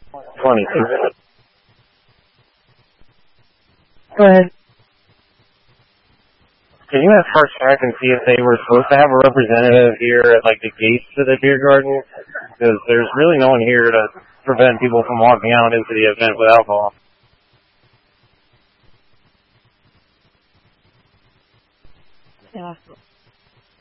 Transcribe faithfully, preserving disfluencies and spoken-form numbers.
Twenty. Go ahead. Can you ask Parks and Rec and see if they were supposed to have a representative here at, like, the gates to the beer garden? Because there's really no one here to prevent people from walking out into the event with alcohol. Yeah.